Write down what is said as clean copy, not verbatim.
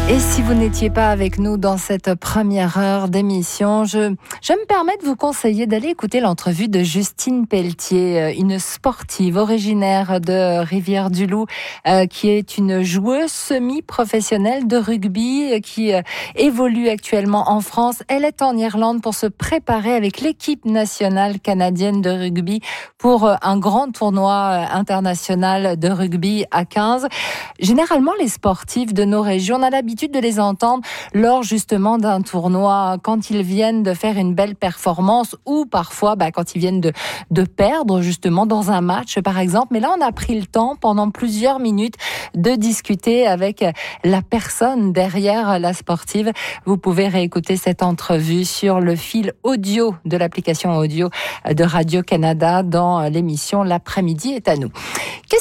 Et si vous n'étiez pas avec nous dans cette première heure d'émission, je me permets de vous conseiller d'aller écouter l'entrevue de Justine Pelletier, une sportive originaire de Rivière-du-Loup, qui est une joueuse semi-professionnelle de rugby, qui évolue actuellement en France. Elle est en Irlande pour se préparer avec l'équipe nationale canadienne de rugby pour un grand tournoi international de rugby à 15. Généralement, les sportifs de nos régions, on a l'habitude de les entendre lors justement d'un tournoi, quand ils viennent de faire une belle performance ou parfois quand ils viennent de perdre justement dans un match par exemple. Mais là, on a pris le temps pendant plusieurs minutes de discuter avec la personne derrière la sportive. Vous pouvez réécouter cette entrevue sur le fil audio de l'application audio de Radio-Canada dans l'émission L'après-midi est à nous.